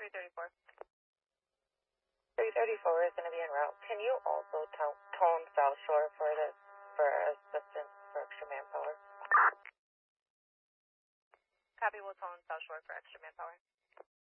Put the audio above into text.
334. 334 is going to be en route. Can you also tone South Shore for assistance for extra manpower? Copy, we'll tone South Shore for extra manpower.